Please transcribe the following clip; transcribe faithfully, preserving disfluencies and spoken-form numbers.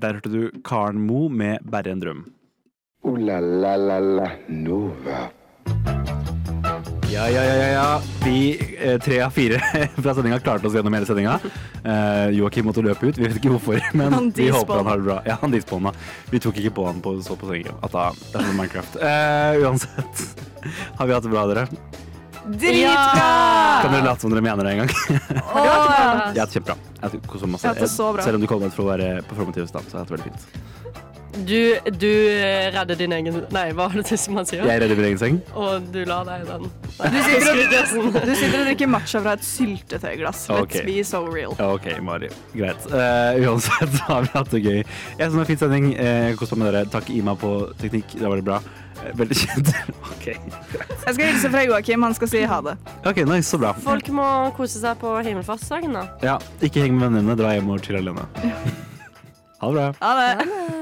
Der hørte du Karen Mo med Bare en drøm. Ooh la la la la Nova. Ja, ja, ja, ja, ja. Vi eh, tre av fire fra sendinga klarte oss gjennom hele sendinga. Eh, Joakim måtte løpe ut, vi vet ikke hvorfor, men Han vi håper han despawn. har det bra. Ja, han despawna. Vi tok ikke på han på, så på sengen. At da, det er som Minecraft. Eh, uansett, har vi hatt det bra, dere? Dritbra! Kan dere late som dere mener det en gang? Åh, Ja, kjempebra. Jeg koser masse. Ja, det er så bra. Selv om du kommer for å være performativ stand, så er det veldig fint. Du, du redder din egen... Nei, hva var det til man sier? Jeg redder min egen seng. Og du lar deg den. Du sitter, og, du sitter og drikker matcha fra et syltetøyglass. Let's Ok. be so real. Ok, Mari. Greit. Uh, uansett så har vi hatt det gøy. Jeg synes det var en fin sending. Jeg koste meg med dere. Takk Ima på teknikk. Det var det bra. Eh, Veldig kjent. Ok. Jeg skal hilse fra Joakim, han skal si ha det. Ok, nice. Så bra. Folk må kose seg på himmelfartsdagen da. Ja, ikke heng med vennene. Dra hjem og chill alene. Ha det bra. Ha det.